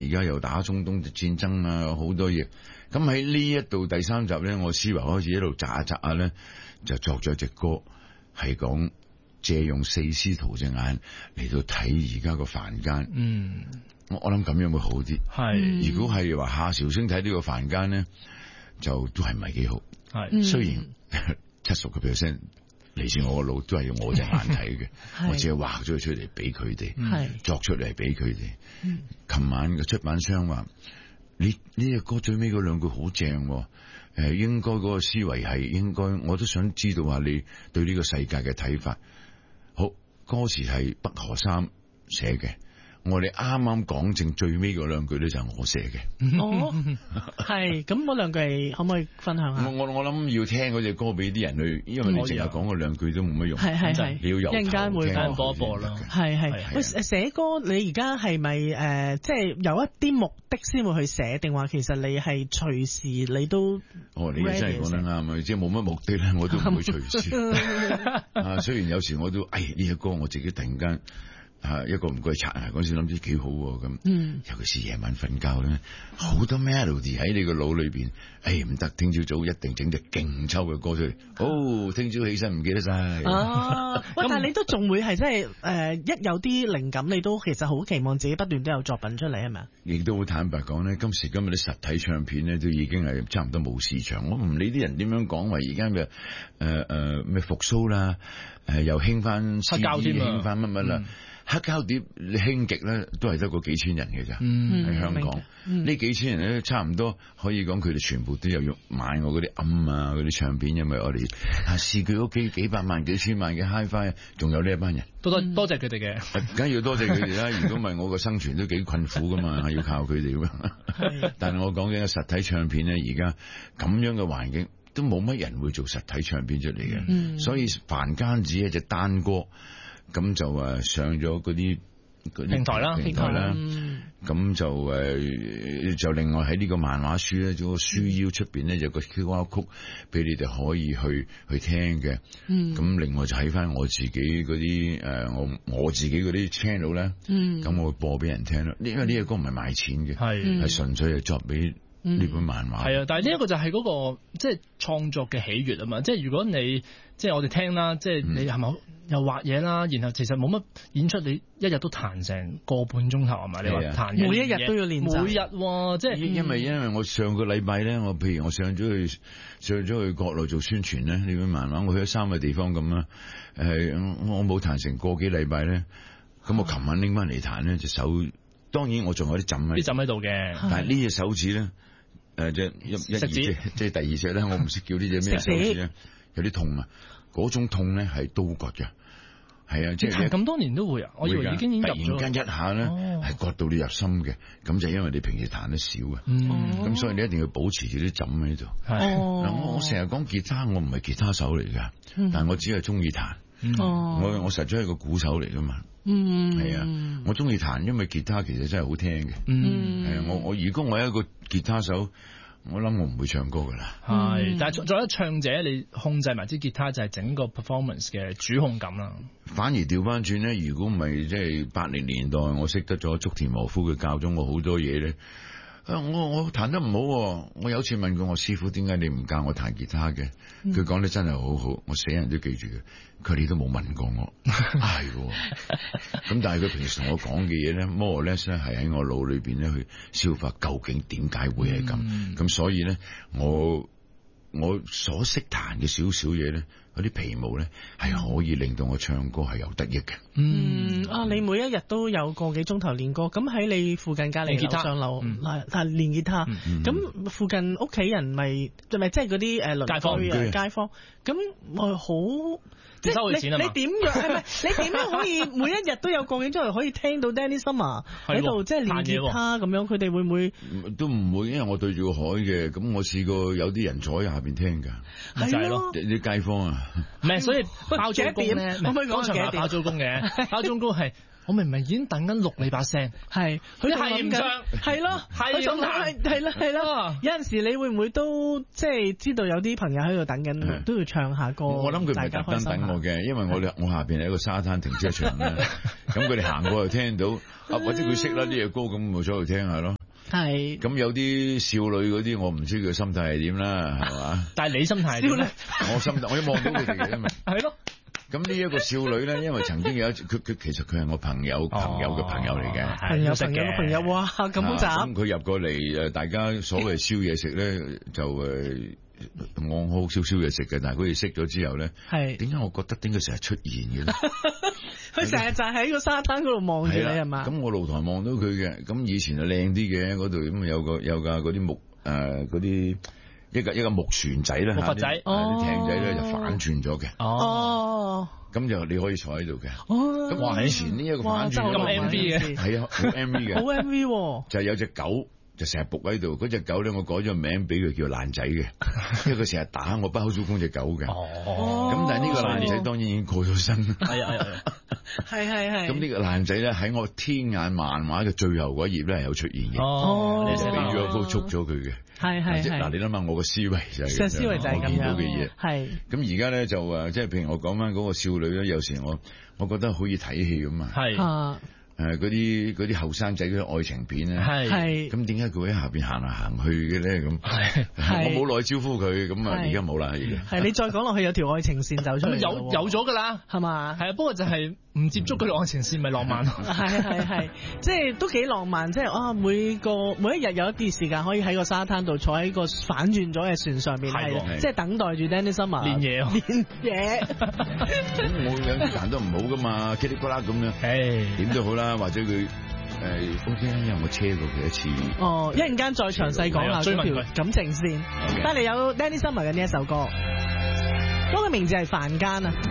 而家又打中東戰爭啊，好多嘢。咁喺呢一度第三集咧，我思維開始一路摘下咧，就作咗隻歌，係講借用四師徒隻眼嚟到睇而家個凡間。我諗咁樣會好啲。係，如果係話夏韶聲睇呢個凡間咧，就都係唔係幾好。係，雖然70%嚟自我個腦，都係用我隻眼睇嘅，我只係畫咗佢出嚟俾佢哋，作出嚟俾佢哋。琴晚嘅出版商話：你呢隻歌最尾嗰兩句好正，應該嗰個思維係應該，我都想知道下你對呢個世界嘅睇法。好，歌詞係北河三寫嘅。我哋啱啱講正最尾嗰兩句咧就係我寫嘅。 哦，係，咁嗰兩句可唔可以分享下？ 我諗要聽嗰隻歌俾啲人去，因為你淨係講嗰兩句都冇乜用。係，你要由頭聽。一陣間會播一播咯。係。喂，寫歌你而家係咪即係有一啲目的先會去寫，定話其實你係隨時你都？哦，你真係講得啱啊！即係冇乜目的咧，我都唔會隨時。雖然有時我都呢隻歌我自己突然間。一個唔該擦鞋嗰時諗住幾好咁，尤其是夜晚瞓覺咧，好多 melody 喺你個腦裏邊，唔得，聽朝早一定整隻勁抽嘅歌出嚟，聽朝起身唔記得晒。 喂，但係你都仲會係即係一有啲靈感，你都其實好期望自己不斷都有作品出嚟，係咪啊？亦都好坦白講咧，今時今日啲實體唱片咧都已經係差唔多冇市場，我唔理啲人點樣講話而家嘅咩復甦啦，又興翻 CD，興翻乜乜啦。黑膠碟你興極咧，都係得個幾千人嘅咋。喺香港呢幾千人咧，差唔多可以講佢哋全部都有用買我嗰啲暗啊嗰啲唱片，因為我哋試佢屋企幾百萬幾千萬嘅 HiFi， 仲有呢一班人，多謝佢哋嘅，梗係要多謝佢哋啦。如果唔係我個生存都幾困苦噶嘛，要靠佢哋噶嘛。但係我講緊實體唱片咧，而家咁樣嘅環境都冇乜人會做實體唱片出嚟嘅，所以凡間只係一隻單歌。咁就上咗嗰啲平台啦，咁就另外喺呢個漫畫書咧，個書腰出邊咧有個 QR code 俾你哋可以去聽嘅。咁另外就喺翻我自己嗰啲我自己嗰啲 channel 咧，咁我會播俾人聽咯。因為呢個歌唔係賣錢嘅，係純粹係作俾呢本漫畫。係啊，但係呢一個就係嗰個即係創作嘅喜悅啊嘛。即係如果你即係我哋聽啦，即係你係咪又畫嘢啦，然後其實冇乜演出，你一日都彈成個半鐘頭係嘛？你話彈每一日都要練習，每日即係因為我上個禮拜咧，譬如我上咗去國內做宣傳咧，呢本漫畫我去咗3個地方咁啦，我冇彈成個幾禮拜咧，咁我琴晚拎翻嚟彈咧隻手，當然我仲有啲枕喺度嘅，但係呢隻手指咧即係第二隻咧，我唔識叫呢隻咩手指咧，有啲痛啊！嗰種痛咧係刀割嘅，係啊，即係咁多年都會啊！我以為已經突然間一下咧係割到你入心嘅，咁就因為你平時彈得少啊，咁所以你一定要保持住啲枕喺度。我成日講吉他，我唔係吉他手嚟噶，但係我只係中意彈。我實在係個鼓手嚟噶嘛，係啊，我中意彈，因為吉他其實真係好聽嘅。係啊，我如果我係一個吉他手，我諗我唔會唱歌噶啦。係，但係作為唱者，你控制埋支吉他就係整個 performance 嘅主控感啦。反而調翻轉咧，如果唔係即係80年代，我識得咗竹田和夫，佢教咗我好多嘢咧。我彈得唔好，我有次問過我師傅，點解你唔教我彈吉他嘅？佢講得真係好好，我死人都記住嘅。佢哋都冇問過我，係喎。咁但係佢平時同我講嘅嘢咧 more or less 咧係喺我腦裏邊咧去消化，究竟點解會係咁？咁所以咧，我所識彈嘅少少嘢咧，嗰啲皮毛咧係可以令到我唱歌係有得益嘅。你每一日都有個幾鐘頭練歌，咁喺你附近隔離樓上樓練吉他，咁附近屋企人咪即係嗰啲鄰居街坊，咁咪好。即係你點樣係咪？你點樣可以每一日都有個幾鐘頭可以聽到 Danny Summer 喺度即係練吉他咁樣？佢哋會唔會？都唔會，因為我對住個海嘅。咁我試過有啲人坐喺下邊聽㗎。係咯，啲街坊啊。唔係，所以包租公咧，可唔可以講場包租公嘅？包租公係。我明明已經等緊錄你把聲，係佢係唔唱，係咯，係咁彈，係咯。有陣時你會唔會都即係知道有啲朋友喺度等緊，都要唱下歌？我諗佢唔係特登等我嘅，因為我下邊係一個沙灘停車場咧，咁佢哋行過就聽到，或者佢識啦呢隻歌，咁咪出去聽下咯。 係。 咁有啲少女嗰啲，我唔知佢心態係點啦，係嘛？ 但係你心態係點咧？ 我心態，我一望到佢哋嘅，因為係咯。 咁呢一個少女咧，因為曾經有佢其實佢係我朋友嘅朋友嚟嘅， 朋友嘅朋友，哇咁複雜。 咁佢入過嚟大家所謂燒嘢食咧，就我好少燒嘢食嘅，但係佢哋識咗之後咧，點解我覺得點解成日出現嘅咧？ 佢成日就喺個沙灘嗰度望住你係嘛？ 咁我露台望到佢嘅，咁以前就靚啲嘅嗰度，咁有架嗰啲木嗰啲。一個木船仔啦， 木筏仔， 啲艇仔咧就反轉咗嘅。 哦， 咁就你可以坐喺度嘅。 哦， 咁話以前呢一個反轉咁 M V 嘅， 係啊，好 M V 嘅， 好 M V。 就係有隻狗就成日伏喺度，嗰隻狗咧我改咗名俾佢叫爛仔嘅，因為佢成日打我不口祖公隻狗嘅。 哦， 咁但係呢個爛仔當然已經過咗身。 係啊。 係。 咁呢個爛仔咧喺我天眼漫畫嘅最後嗰頁咧係有出現嘅。 哦， 你俾咗幅捉咗佢嘅。 係。 嗱，你諗下我個思維就係思維就係咁樣， 我見到嘅嘢。 係。咁而家咧就即係譬如我講翻嗰個少女咧，有時我覺得好似睇戲咁啊。 係。 嗰啲後生仔嗰啲愛情片咧， 係咁點解佢喺下邊行嚟行去嘅咧？咁我冇耐招呼佢，咁啊而家冇啦。 係你再講落去有條愛情線走出嚟， 有咗㗎啦， 係嘛？ 係啊，不過就係唔接觸嗰條愛情線咪浪漫咯。 係，即係都幾浪漫，即係每一日有一啲時間可以喺個沙灘度坐喺個反轉咗嘅船上面，係即係等待住 Danny Summer 練嘢。 咁我有時間都唔好噶嘛，噼里啪啦咁樣，點都好啦。或者佢OK，因為我車過佢一次。一陣間再詳細講下嗰條感情線。但係有 Danny Summer 嘅呢一首歌，嗰個名字係凡間啊。